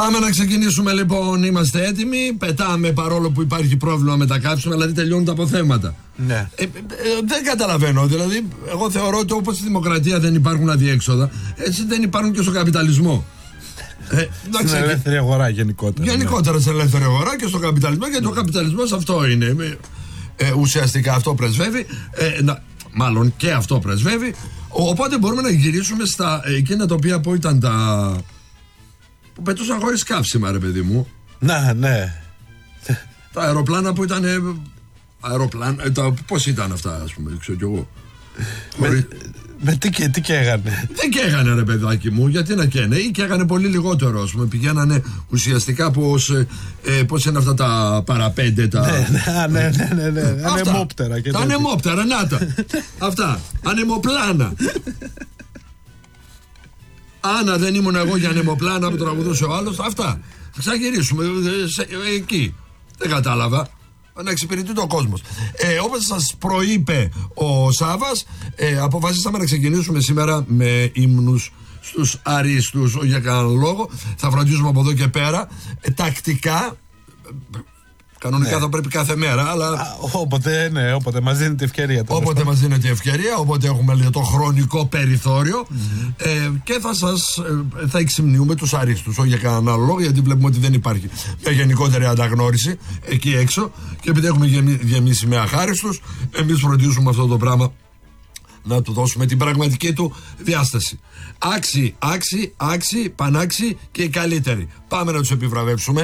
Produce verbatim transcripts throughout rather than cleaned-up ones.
Πάμε να ξεκινήσουμε λοιπόν, είμαστε έτοιμοι. Πετάμε παρόλο που υπάρχει πρόβλημα με τα κάψιμα, δηλαδή τελειώνουν τα αποθέματα. Ναι. Ε, ε, δεν καταλαβαίνω, δηλαδή εγώ θεωρώ ότι όπως στη δημοκρατία δεν υπάρχουν αδιέξοδα, έτσι δεν υπάρχουν και στο καπιταλισμό. Ε, στην ελεύθερη αγορά γενικότερα. Γενικότερα ναι. Στην ελεύθερη αγορά και στο καπιταλισμό, γιατί ο καπιταλισμός αυτό είναι. Ε, ουσιαστικά αυτό πρεσβεύει. Ε, να, μάλλον και αυτό πρεσβεύει. Οπότε μπορούμε να γυρίσουμε στα εκείνα τα οποία που ήταν τα. Που πετούσαν χωρίς καύσιμα, ρε παιδί μου. Να, ναι. Τα αεροπλάνα που ήταν. Αεροπλάνα. Τα, πώς ήταν αυτά, ας πούμε, ξέρω κι εγώ. Με, Χωρί... με τι, και, τι καίγανε. Δεν καίγανε, ρε παιδάκι μου, γιατί να καίγανε. Ή καίγανε πολύ λιγότερο, ας πούμε. Πηγαίνανε ουσιαστικά πώς, ε, πώς είναι αυτά τα παραπέντε. Τα... Ναι, ναι, ναι, ναι, ναι, ναι. Ανεμόπτερα και τα ανεμόπτερα, να τα. Αυτά. Ανεμοπλάνα. Άνα δεν ήμουν εγώ για ανεμοπλάνα που τραγουδούσε ο άλλος. Αυτά. Θα ξαναγυρίσουμε εκεί. Δεν κατάλαβα. Να εξυπηρετεί το κόσμο. Ε, όπως σας προείπε ο Σάββας, ε, αποφασίσαμε να ξεκινήσουμε σήμερα με ύμνους στους αρίστους. Για κανέναν λόγο. Θα φροντίζουμε από εδώ και πέρα ε, τακτικά. Κανονικά ναι. Θα πρέπει κάθε μέρα, αλλά. Α, όποτε, ναι, όποτε μας δίνεται ευκαιρία. Όποτε μας δίνεται ευκαιρία, όποτε έχουμε λέει, το χρονικό περιθώριο mm-hmm. ε, και θα σας ε, θα εξυμνιούμε τους αρίστους. Όχι για κανέναν άλλο λόγο, γιατί βλέπουμε ότι δεν υπάρχει μια γενικότερη ανταγνώριση εκεί έξω. Και επειδή έχουμε γεμίσει με αχάριστους, εμείς φροντίζουμε αυτό το πράγμα να του δώσουμε την πραγματική του διάσταση. Άξι, άξι, άξι, πανάξι και οι καλύτεροι. Πάμε να τους επιβραβεύσουμε.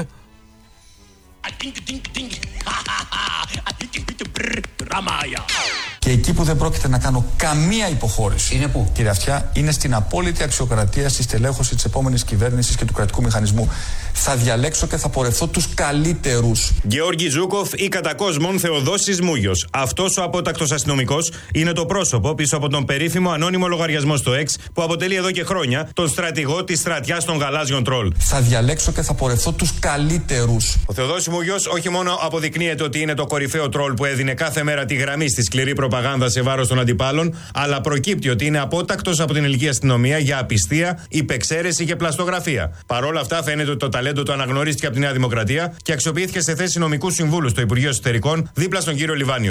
Και εκεί που δεν πρόκειται να κάνω καμία υποχώρηση. Είναι πού? Κύριε Αυτιά, είναι στην απόλυτη αξιοκρατία, στη στελέχωση της επόμενης κυβέρνησης και του κρατικού μηχανισμού. Θα διαλέξω και θα πορευθώ τους καλύτερους. Γεώργη Ζούκοφ ή κατά κόσμον Θεοδόσης Μούγιος. Αυτός ο απότακτος αστυνομικός είναι το πρόσωπο πίσω από τον περίφημο ανώνυμο λογαριασμό στο X που αποτελεί εδώ και χρόνια τον στρατηγό της στρατιάς των γαλάζιων τρόλ. Θα διαλέξω και θα πορευθώ τους καλύτερους. Ο Θεοδόσης Μούγιος όχι μόνο αποδεικνύεται ότι είναι το κορυφαίο τρόλ που έδινε κάθε μέρα τη γραμμή στη σκληρή προπαγάνδα σε βάρος των αντιπάλων, αλλά προκύπτει ότι είναι απότακτος από την ελληνική αστυνομία για απιστία, υπεξαίρεση και πλαστογραφία. Παρόλα αυτά, φαίνεται ότι το ταλέντο του αναγνωρίστηκε από τη Νέα Δημοκρατία και αξιοποιήθηκε σε θέση νομικού συμβούλου στο Υπουργείο Εσωτερικών δίπλα στον κύριο Λιβάνιο.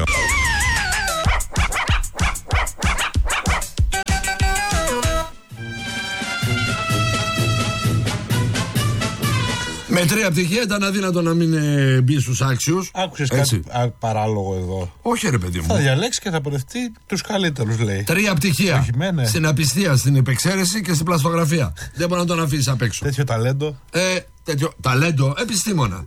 Με τρία πτυχία ήταν αδύνατο να μην ε, μπει στους άξιους. Άκουσες κάτι α, παράλογο εδώ? Όχι ρε παιδί μου. Θα διαλέξει και θα πορευτεί τους καλύτερους, λέει. Τρία πτυχία. Οχημένε. Στην απιστία, στην υπεξαίρεση και στην πλαστογραφία. Δεν μπορεί να τον αφήσει απ' έξω. Τέτοιο ταλέντο. Ε, τέτοιο ταλέντο, επιστήμονα.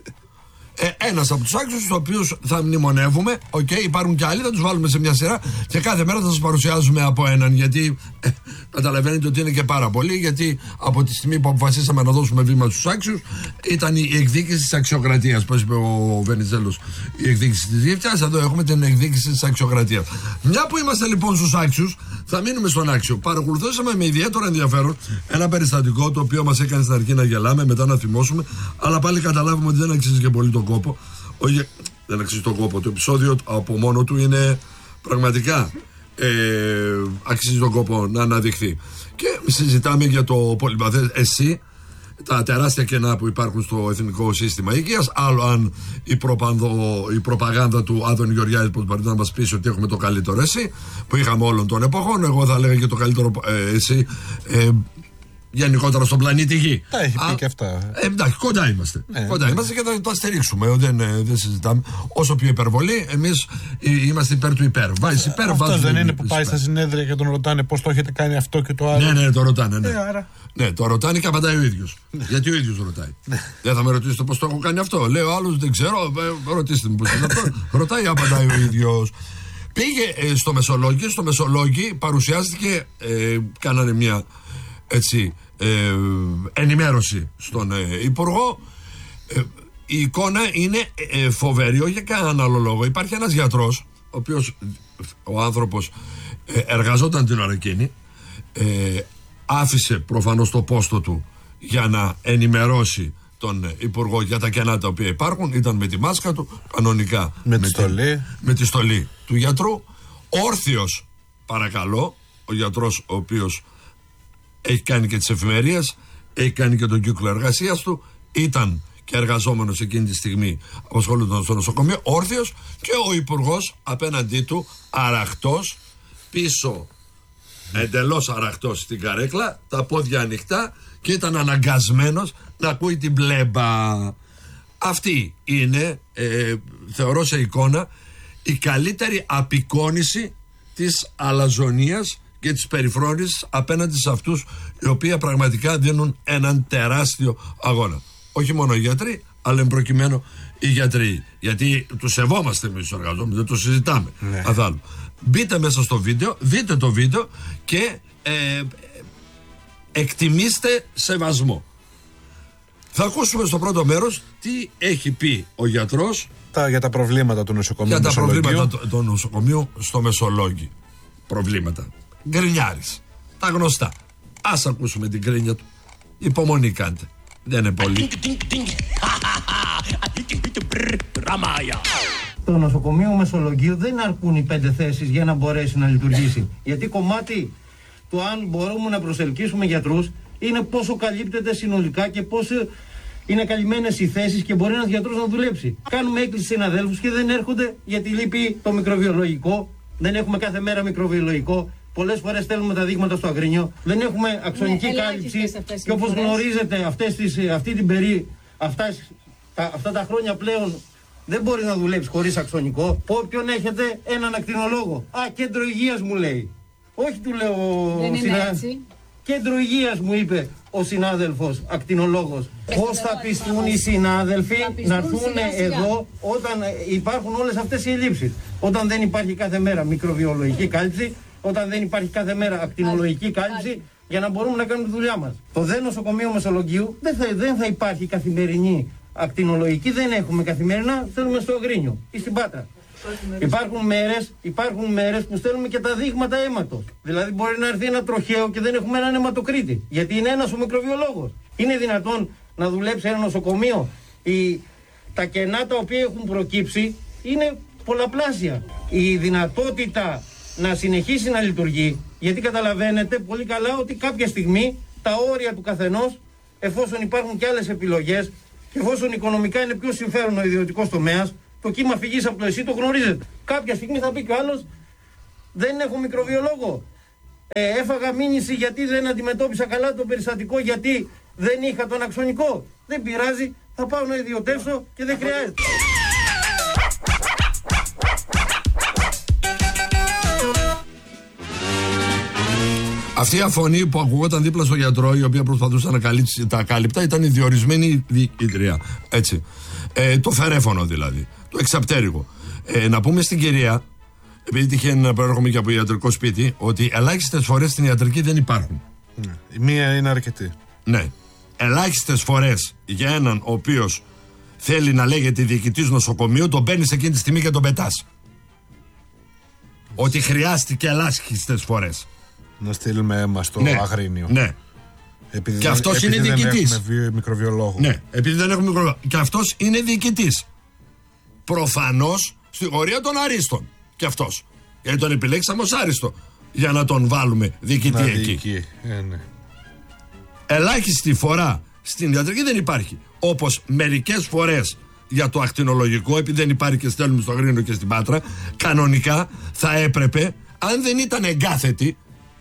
Ε, ένας από τους άξιους τους οποίους θα μνημονεύουμε. Οκ, okay, υπάρχουν και άλλοι, θα τους βάλουμε σε μια σειρά και κάθε μέρα θα σας παρουσιάζουμε από έναν. Γιατί ε, καταλαβαίνετε ότι είναι και πάρα πολύ. Γιατί από τη στιγμή που αποφασίσαμε να δώσουμε βήμα στους άξιους, ήταν η εκδίκηση της αξιοκρατίας. Πώς είπε ο Βενιζέλος, η εκδίκηση της γύφτιας. Εδώ έχουμε την εκδίκηση της αξιοκρατίας. Μια που είμαστε λοιπόν στους άξιους, θα μείνουμε στον άξιο. Παρακολουθήσαμε με ιδιαίτερο ενδιαφέρον ένα περιστατικό το οποίο μας έκανε στην αρχή να γελάμε, μετά να θυμώσουμε, αλλά πάλι καταλάβουμε ότι δεν αξίζει και πολύ τον κόπο. Όχι, δεν αξίζει τον κόπο. Το επεισόδιο από μόνο του είναι πραγματικά ε, αξίζει τον κόπο να αναδειχθεί. Και συζητάμε για το πολυπαθές εσύ, τα τεράστια κενά που υπάρχουν στο εθνικό σύστημα υγείας. Άλλο αν η, προπανδο, η προπαγάνδα του Άδωνη Γεωργιάδη που μπορεί να μας πείσει ότι έχουμε το καλύτερο εσύ, που είχαμε όλων των εποχών. Εγώ θα έλεγα και το καλύτερο ε, εσύ ε, γενικότερα στον πλανήτη Γη. Τα έχει πει και αυτά. Ε, εντάξει, κοντά είμαστε. Ναι, κοντά ναι. είμαστε και θα το αστερίξουμε. Δεν, δεν συζητάμε. Όσο πιο υπερβολή, εμείς είμαστε υπέρ του υπέρ. Βάζεις υπέρ, αυτό βάζεις δεν είναι υπέρ. που πάει στα συνέδρια και τον ρωτάνε πώς το έχετε κάνει αυτό και το άλλο. Ναι, ναι, το ρωτάνε. Ναι, ε, άρα. ναι το ρωτάνε και απαντάει ο ίδιος. Γιατί ο ίδιος ρωτάει. Δεν θα με ρωτήσετε πώς το έχω κάνει αυτό. Λέει ο άλλος, δεν ξέρω. Ε, ρωτήστε μου πώς είναι αυτό. Ρωτάει, απαντάει ο ίδιος. Πήγε ε, στο Μεσολόγγι. Στο Μεσολόγγι παρουσιάστηκε, ε, κάνανε μια έτσι. Ε, ενημέρωση στον ε, Υπουργό. ε, η εικόνα είναι ε, φοβερή, όχι για κανέναν άλλο λόγο. Υπάρχει ένας γιατρός ο οποίος ο άνθρωπος ε, εργαζόταν την ώρα εκείνη, ε, άφησε προφανώς το πόστο του για να ενημερώσει τον Υπουργό για τα κενά τα οποία υπάρχουν. Ήταν με τη μάσκα του κανονικά, με, με, τη, στολή. με τη στολή του γιατρού, όρθιος παρακαλώ, ο γιατρός ο οποίος έχει κάνει και τις εφημερίες, έχει κάνει και τον κύκλο εργασίας του, ήταν και εργαζόμενος εκείνη τη στιγμή, απασχολούνταν στο νοσοκομείο, όρθιος, και ο υπουργός απέναντί του, αραχτός, πίσω, εντελώς αραχτός στην καρέκλα, τα πόδια ανοιχτά, και ήταν αναγκασμένος να ακούει την μπλέμπα. Αυτή είναι, ε, θεωρώ σε εικόνα, η καλύτερη απεικόνηση της αλαζονίας και της περιφρόνησης απέναντι σε αυτούς οι οποίοι πραγματικά δίνουν έναν τεράστιο αγώνα. Όχι μόνο οι γιατροί, αλλά εν προκειμένου οι γιατροί. Γιατί τους σεβόμαστε εμείς τους εργαζόμενους, δεν το συζητάμε. Ναι. Αθάλου. Μπείτε μέσα στο βίντεο, δείτε το βίντεο και ε, εκτιμήστε σεβασμό. Θα ακούσουμε στο πρώτο μέρος τι έχει πει ο γιατρός τα, για τα προβλήματα του νοσοκομείου. Για τα προβλήματα του, του νοσοκομείου στο Μεσολόγγι. Προβλήματα. Γκρινιάρης. Τα γνωστά. Ας ακούσουμε την γκρίνια του. Υπομονή κάντε. Δεν είναι πολύ. Το νοσοκομείο Μεσολογγίου δεν αρκούν οι πέντε θέσεις για να μπορέσει να λειτουργήσει. Γιατί κομμάτι του αν μπορούμε να προσελκύσουμε γιατρούς είναι πόσο καλύπτεται συνολικά και πόσο είναι καλυμμένες οι θέσεις και μπορεί ένας γιατρός να δουλέψει. Κάνουμε έκκληση σε συναδέλφους και δεν έρχονται γιατί λείπει το μικροβιολογικό. Δεν έχουμε κάθε μέρα μικροβιολογικό. Πολλές φορές στέλνουμε τα δείγματα στο Αγρίνιο. Δεν έχουμε αξονική ναι, κάλυψη. Και όπως γνωρίζετε, αυτές τις, αυτή την περί, αυτά, τα, αυτά τα χρόνια πλέον δεν μπορεί να δουλέψει χωρίς αξονικό. Όποιον έχετε, έναν ακτινολόγο. Α, κέντρο υγείας μου λέει. Όχι, του λέω. Δεν είναι συνα... έτσι. Κέντρο υγείας μου είπε ο συνάδελφος ακτινολόγος. Πώς θα πιστούν οι συνάδελφοι να έρθουν εδώ όταν υπάρχουν όλες αυτές οι ελλείψεις. Όταν δεν υπάρχει κάθε μέρα μικροβιολογική κάλυψη, όταν δεν υπάρχει κάθε μέρα ακτινολογική κάλυψη, για να μπορούμε να κάνουμε τη δουλειά μας. Το δε νοσοκομείο Μεσολογγίου δεν θα, δεν θα υπάρχει καθημερινή ακτινολογική, δεν έχουμε καθημερινά, θέλουμε στο Αγρίνιο ή στην Πάτρα. Υπάρχουν μέρες, υπάρχουν μέρες που στέλνουμε και τα δείγματα αίματος. Δηλαδή μπορεί να έρθει ένα τροχαίο και δεν έχουμε έναν αιματοκρίτη. Γιατί είναι ένας ο μικροβιολόγος. Είναι δυνατόν να δουλέψει ένα νοσοκομείο? Η, τα κενά τα οποία έχουν προκύψει είναι πολλαπλάσια. Η δυνατότητα να συνεχίσει να λειτουργεί, γιατί καταλαβαίνετε πολύ καλά ότι κάποια στιγμή τα όρια του καθενός, εφόσον υπάρχουν και άλλες επιλογές και εφόσον οικονομικά είναι πιο συμφέρον ο ιδιωτικός τομέας, το κύμα φυγής από το εσύ το γνωρίζετε. Κάποια στιγμή θα πει και ο άλλος, δεν έχω μικροβιολόγο. Ε, έφαγα μήνυση γιατί δεν αντιμετώπισα καλά το περιστατικό, γιατί δεν είχα τον αξονικό. Δεν πειράζει, θα πάω να ιδιωτεύσω και δεν χρειάζεται. Αυτή η αφωνή που ακουγόταν δίπλα στο γιατρό, η οποία προσπαθούσε να καλύψει τα κάλυπτα, ήταν η διορισμένη διοικήτρια. Έτσι. Ε, το φερέφωνο δηλαδή. Το εξαπτέρυγο. Ε, να πούμε στην κυρία, επειδή τυχαίνει να προέρχομαι και από ιατρικό σπίτι, ότι ελάχιστες φορές στην ιατρική δεν υπάρχουν. Ναι. Η μία είναι αρκετή. Ναι. Ελάχιστες φορές για έναν ο οποίος θέλει να λέγεται διοικητής νοσοκομείου, τον παίρνεις εκείνη τη στιγμή και τον πετάς. Ότι χρειάστηκε ελάχιστες φορές. Να στείλουμε αίμα στο ναι, Αγρίνιο. Ναι. Επειδή και αυτός είναι διοικητής. Δεν έχουμε μικροβιολόγο. Ναι, επειδή δεν έχουμε μικροβιολόγο. Και αυτός είναι διοικητής. Προφανώς στη γωνία των αρίστων. Και αυτός. Γιατί τον επιλέξαμε ως άριστο. Για να τον βάλουμε διοικητή να εκεί. Διοικεί. Ε, ναι. Ελάχιστη φορά στην ιατρική δεν υπάρχει. Όπως μερικές φορές για το ακτινολογικό, επειδή δεν υπάρχει και στέλνουμε στο Αγρίνιο και στην Πάτρα, κανονικά θα έπρεπε, αν δεν ήταν εγκάθετη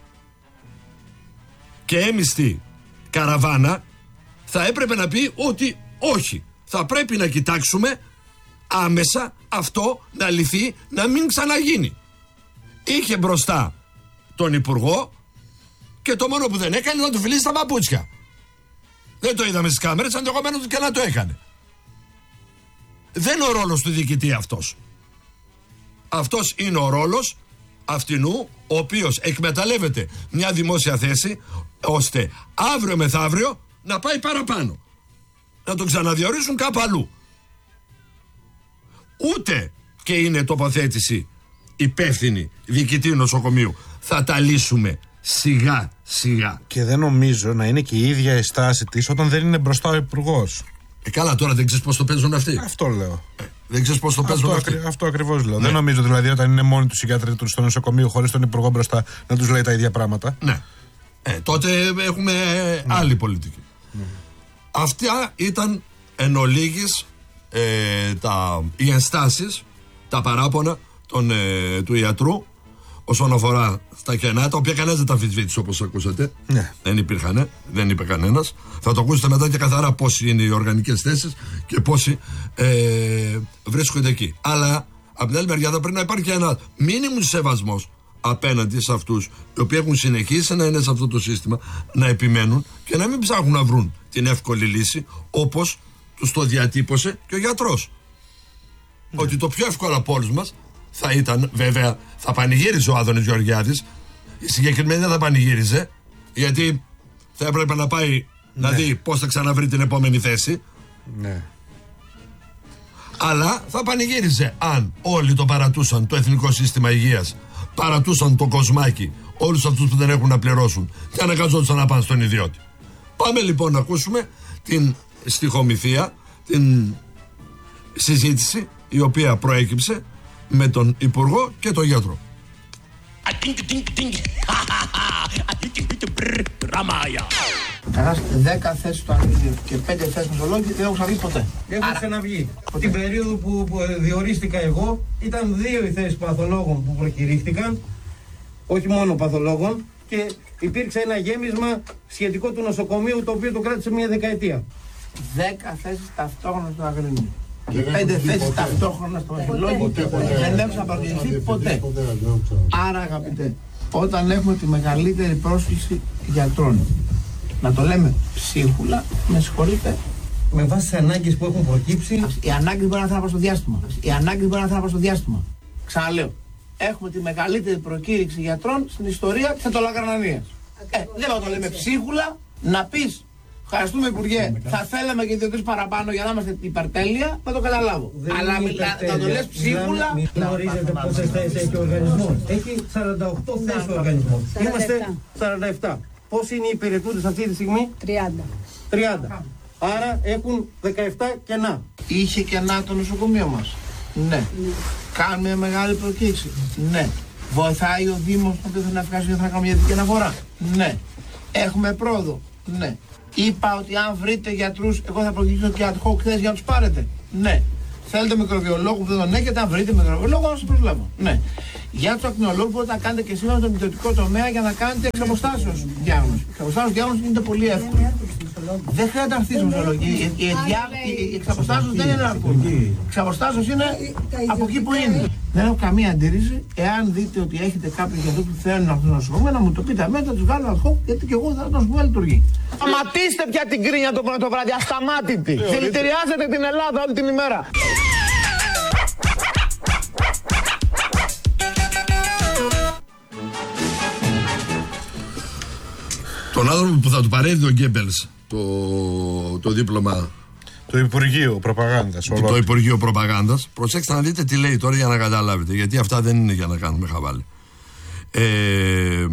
και έμιστη καραβάνα, θα έπρεπε να πει ότι όχι. Θα πρέπει να κοιτάξουμε άμεσα αυτό να λυθεί, να μην ξαναγίνει. Είχε μπροστά τον υπουργό και το μόνο που δεν έκανε ήταν να του φιλήσει τα παπούτσια. Δεν το είδαμε στις κάμερες, ενδεχομένως και να το έκανε. Δεν είναι ο ρόλος του διοικητή αυτός. Αυτός είναι ο ρόλος αυτινού, ο οποίος εκμεταλλεύεται μια δημόσια θέση ώστε αύριο μεθαύριο να πάει παραπάνω, να τον ξαναδιορίσουν κάπου αλλού. Ούτε και είναι τοποθέτηση υπεύθυνη διοικητή νοσοκομείου. Θα τα λύσουμε σιγά σιγά. Και δεν νομίζω να είναι και η ίδια η στάση της όταν δεν είναι μπροστά ο υπουργός. Ε, καλά, τώρα δεν ξέρεις πώς το παίζουν αυτοί. Αυτό λέω. Ε, δεν ξέρεις πώς το παίζουν αυτό, αυτοί. Ακρι, αυτό ακριβώς λέω. Ναι. Δεν νομίζω δηλαδή όταν είναι μόνοι τους οι γιατροί του στο νοσοκομείο χωρίς τον υπουργό μπροστά να τους λέει τα ίδια πράγματα. Ναι. Ε, τότε έχουμε ναι. άλλη πολιτική. Mm. Αυτά ήταν εν ολίγης ε, τα, οι ενστάσεις, τα παράπονα των, ε, του ιατρού όσον αφορά στα κενά, τα οποία κανένας δεν τα αμφισβήτησε, όπως ακούσατε. Ναι. Δεν υπήρχαν, δεν είπε κανένας. Θα το ακούσετε μετά και καθαρά πόσοι είναι οι οργανικές θέσεις και πόσοι ε, βρίσκονται εκεί. Αλλά από την άλλη μεριά θα πρέπει να υπάρχει ένα μίνιμουμ σεβασμός απέναντι σε αυτούς οι οποίοι έχουν συνεχίσει να είναι σε αυτό το σύστημα, να επιμένουν και να μην ψάχνουν να βρουν την εύκολη λύση, όπως τους το διατύπωσε και ο γιατρός. Ναι. Ότι το πιο εύκολο από όλους μας θα ήταν, βέβαια, θα πανηγύριζε ο Άδωνης Γεωργιάδης. Η συγκεκριμένη δεν θα πανηγύριζε, γιατί θα έπρεπε να πάει ναι. να δει πώς θα ξαναβρει την επόμενη θέση. Ναι. Αλλά θα πανηγύριζε αν όλοι το παρατούσαν το Εθνικό Σύστημα Υγείας, παρατούσαν το κοσμάκι, όλους αυτούς που δεν έχουν να πληρώσουν και αναγκαζόντουσαν να πάνε στον ιδιώτη. Πάμε λοιπόν να ακούσουμε την στιχομυθία, την συζήτηση η οποία προέκυψε με τον Υπουργό και τον γιατρό. Κανάς δέκα θέσεις στο Αγρίνιο και πέντε θέσεις μεσολόγοι δεν έχω ξαναβγεί ποτέ. Δεν έχω ξαναβγεί. Την περίοδο που, που διορίστηκα εγώ ήταν δύο οι θέσεις παθολόγων που προκηρύχθηκαν, όχι μόνο παθολόγων, και υπήρξε ένα γέμισμα σχετικό του νοσοκομείου, το οποίο το κράτησε μια δεκαετία. Δέκα θέσεις ταυτόχρονα στο Αγρίνιο και πέντε θέσεις ταυτόχρονα στο μεσολόγιο δεν έχω ξαναπαραγγελθεί ποτέ. Άρα, αγαπητέ, όταν έχουμε τη μεγαλύτερη πρόσκληση γιατρών, να το λέμε ψίχουλα, με συγχωρείτε, με βάση τις ανάγκες που έχουν προκύψει. Οι ανάγκες μπορεί να θέλουν στο διάστημα. Οι ανάγκες μπορεί να θέλουν στο διάστημα. Ξαναλέω, έχουμε τη μεγαλύτερη προκήρυξη γιατρών στην ιστορία της Αττολακρανανίας. Ε, δεν θα το λέμε ψίχουλα, να πεις ευχαριστούμε Υπουργέ, θα θέλαμε και δύο-τρεις παραπάνω για να είμαστε υπερτέλεια, θα το καταλάβω. Αλλά θα το λες ψίχουλα. Μην γνωρίζετε πόσες θέσεις έχει ο οργανισμός. Έχει σαράντα οκτώ θέσεις ο οργανισμός. Είμαστε σαράντα επτά. Πόσοι είναι οι υπηρετούντες αυτή τη στιγμή? τριάντα. τριάντα. Άρα έχουν δεκαεπτά κενά. Είχε κενά το νοσοκομείο μας. Ναι. Κάνουμε μεγάλη προκήρυξη. Ναι. Βοηθάει ο Δήμος που θέλει να βγάζει για να κάνουμε μια δική αναφορά. Ναι. Έχουμε πρόοδο. Ναι. Είπα ότι αν βρείτε γιατρούς, εγώ θα προκηρύξω και ad hoc θέσεις για να τους πάρετε. Ναι. Θέλετε μικροβιολόγο που δεν τον έχετε, αν βρείτε μικροβιολόγο, να σας προσλάβω. Ναι. Για τους ακτινολόγους μπορείτε να κάνετε και σήμερα στον ιδιωτικό τομέα για να κάνετε εξ αποστάσεως διάγνωση. Εξ αποστάσεως διάγνωση είναι πολύ εύκολο. Δεν χρειάζεται να έρθει μουσιολογική. Η εξ αποστάσεως δεν είναι αρκούδα. Εξ αποστάσεως είναι από εκεί που είναι. Δεν έχω καμία αντίρρηση. Εάν δείτε ότι έχετε κάποιους γιατρούς που θέλουν να έρθουν να σου να μου το πείτε αμέσως, θα τους βγάλω ad hoc, γιατί και εγώ θα το σου πω λειτουργεί. Σταματήστε πια την κρίνια το πρωί το βράδυ, ασταμάτητη. Δηλητηριάζετε την Ελλάδα όλη την ημέρα. Τον άνθρωπο που θα του παρέδει ο Γκέμπελς το, το δίπλωμα. Το Υπουργείο Προπαγάνδας. Το Υπουργείο Προπαγάνδας. Προσέξτε να δείτε τι λέει τώρα για να καταλάβετε. Γιατί αυτά δεν είναι για να κάνουμε χαβάλι. Ε,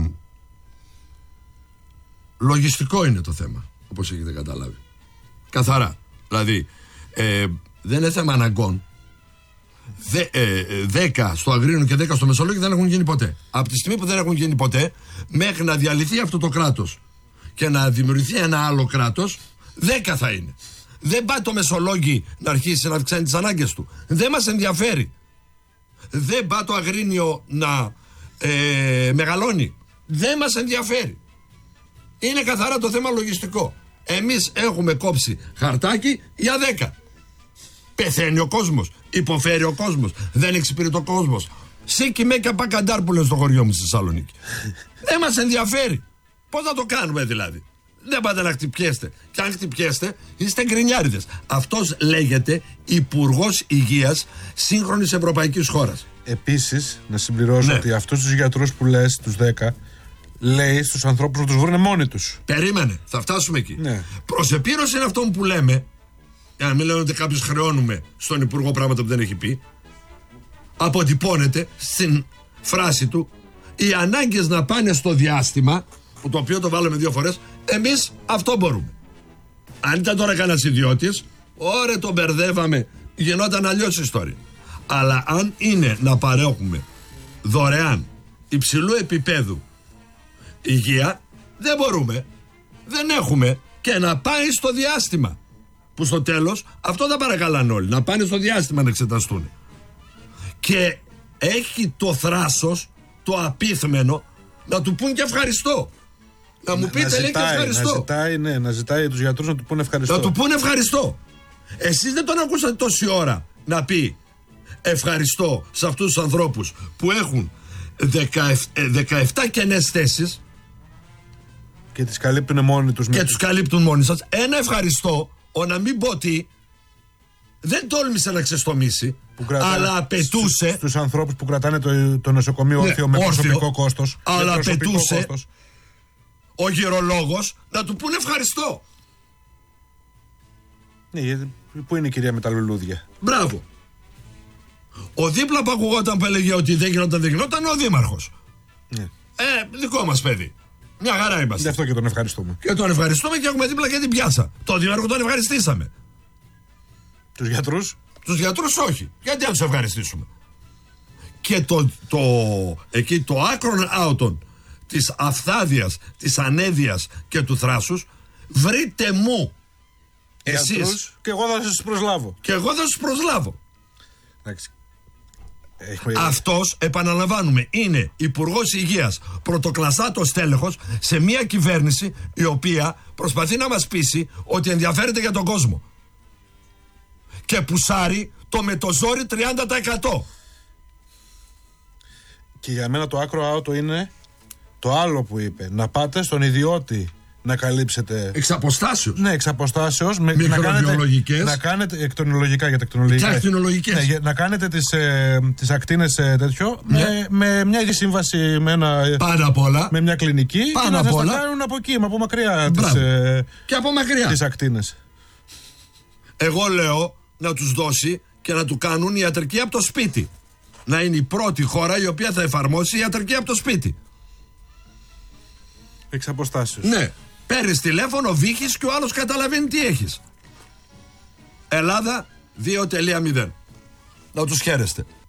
λογιστικό είναι το θέμα, όπως έχετε καταλάβει. Καθαρά. Δηλαδή, ε, δεν είναι θέμα αναγκών. Δε, ε, δέκα στο Αγρίνιο και δέκα στο Μεσολόγιο δεν έχουν γίνει ποτέ. Από τη στιγμή που δεν έχουν γίνει ποτέ, μέχρι να διαλυθεί αυτό το κράτος και να δημιουργηθεί ένα άλλο κράτος, δέκα θα είναι. Δεν πάει το Μεσολόγιο να αρχίσει να αυξάνει τις ανάγκες του. Δεν μας ενδιαφέρει. Δεν πάει το Αγρίνιο να ε, μεγαλώνει. Δεν μας ενδιαφέρει. Είναι καθαρά το θέμα λογιστικό. Εμείς έχουμε κόψει χαρτάκι για δέκα. Πεθαίνει ο κόσμος, υποφέρει ο κόσμος, δεν εξυπηρετεί ο κόσμος. Σίκι με και πακαντάρ που λένε στο χωριό μου στη Θεσσαλονίκη. Δεν μας ενδιαφέρει. Πώς θα το κάνουμε δηλαδή? Δεν πάτε να χτυπιέστε. Και αν χτυπιέστε, είστε γκρινιάριδες. Αυτός λέγεται Υπουργός Υγείας σύγχρονης ευρωπαϊκής χώρας. Επίσης, να συμπληρώσω ναι. ότι αυτούς τους γιατρούς που λες, τους δέκα, λέει στους ανθρώπους να τους βρουν μόνοι τους. Περίμενε, θα φτάσουμε εκεί. Ναι. Προς επίρρωση είναι αυτό που λέμε. Για να μην λένε ότι κάποιος χρεώνουμε στον Υπουργό πράγματα που δεν έχει πει. Αποτυπώνεται στην φράση του οι ανάγκες να πάνε στο διάστημα, που το οποίο το βάλαμε δύο φορές, εμείς αυτό μπορούμε. Αν ήταν τώρα κανένας ιδιώτης, ωραία τον μπερδεύαμε, γινόταν αλλιώς ιστορία. Αλλά αν είναι να παρέχουμε δωρεάν υψηλού επίπεδου υγεία, δεν μπορούμε. Δεν έχουμε. και να πάει στο διάστημα. Που στο τέλος αυτό δεν παρακαλάνε όλοι. Να πάνε στο διάστημα να εξεταστούν. Και έχει το θράσος, το απίθμενο, να του πούν και ευχαριστώ. Να μου πείτε, λέει, και ευχαριστώ. Να ζητάει, ναι, να ζητάει τους γιατρούς να του πούνε ευχαριστώ. Να του πούνε ευχαριστώ. Εσείς δεν τον ακούσατε τόση ώρα να πει ευχαριστώ σε αυτούς τους ανθρώπους που έχουν δεκαεπτά κενές θέσεις και τις καλύπτουν μόνοι τους. Και τους καλύπτουν μόνοι σας. Ένα ευχαριστώ, ο να μην πω ότι δεν τόλμησε να ξεστομίσει, αλλά απαιτούσε. Στους, στους ανθρώπους που κρατάνε το, το νοσοκομείο ναι, όρθιο με όρθιο, προσωπικό κόστος. Αλλά προσωπικό απαιτούσε κόστος. Ο γυρολόγος να του πούνε ευχαριστώ. Ναι, γιατί, πού είναι η κυρία με τα λουλούδια. Μπράβο. Ο δίπλα που ακουγόταν που έλεγε ότι δεν γινόταν, δεν γινόταν, ο δήμαρχος. Ναι. Ε, δικό μας παιδί. Μια χαρά είμαστε. Γι' αυτό και τον ευχαριστούμε. Και τον ευχαριστούμε και έχουμε δίπλα και την πιάσα. Τον δήμαρχο τον ευχαριστήσαμε. Τους γιατρούς. Τους γιατρούς όχι. Γιατί να τους ευχαριστήσουμε. Και το, το, εκεί το άκρον άουτον της αυθάδιας, της ανέδειας και του θράσους, βρείτε μου εσείς. Και εγώ θα σας προσλάβω. Και εγώ θα σας προσλάβω. Εντάξει. Αυτός, επαναλαμβάνουμε, είναι υπουργός υγείας, πρωτοκλασσάτος τέλεχος σε μια κυβέρνηση η οποία προσπαθεί να μας πείσει ότι ενδιαφέρεται για τον κόσμο. Και πουσάρει το με το ζόρι τριάντα τοις εκατό. Και για μένα το άκρο άωτο είναι το άλλο που είπε. Να πάτε στον ιδιώτη να καλύψετε. Εξ αποστάσεως. Ναι, εξ αποστάσεως. Μικροβιολογικές. Να κάνετε εκτονολογικά για τεκτονολογικά. Και ακτινολογικές. Ναι, να κάνετε τις, ε, τις ακτίνες ε, τέτοιο ναι. με, με μια ίδια σύμβαση με ένα. Πάνω απ' όλα. Με μια κλινική. Πάνω και να απ' σας όλα. τα κάνουν από εκεί, από μακριά. Τις, ε, και από μακριά. Τις ακτίνες. Εγώ λέω να τους δώσει και να του κάνουν ιατρική από το σπίτι. Να είναι η πρώτη χώρα η οποία θα εφαρμόσει ιατρική από το σπίτι. Εξ αποστάσεως. Ναι. Παίρνεις τηλέφωνο, βήχεις και ο άλλος καταλαβαίνει τι έχεις. Ελλάδα δύο κόμμα μηδέν. Να τους χαίρεστε.